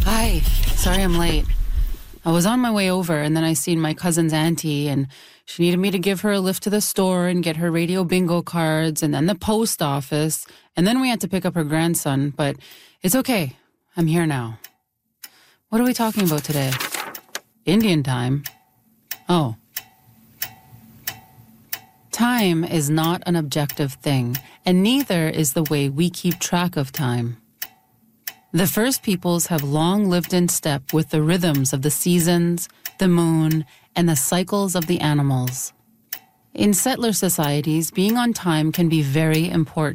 Hi. Sorry I'm late. I was on my way over and then I seen my cousin's auntie and she needed me to give her a lift to the store and get her radio bingo cards and then the post office. And then we had to pick up her grandson, but it's okay. I'm here now. What are we talking about today? Indian time? Oh. Time is not an objective thing, and neither is the way we keep track of time. The first peoples have long lived in step with the rhythms of the seasons, the moon, and the cycles of the animals. In settler societies, being on time can be very important.